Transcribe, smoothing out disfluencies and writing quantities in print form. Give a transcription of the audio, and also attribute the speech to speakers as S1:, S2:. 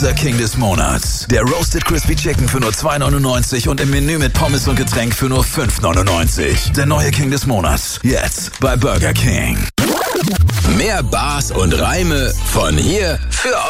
S1: unser King des Monats. Der Roasted Crispy Chicken für nur 2,99 und im Menü mit Pommes und Getränk für nur 5,99. Der neue King des Monats. Jetzt bei Burger King.
S2: Mehr Bars und Reime von hier für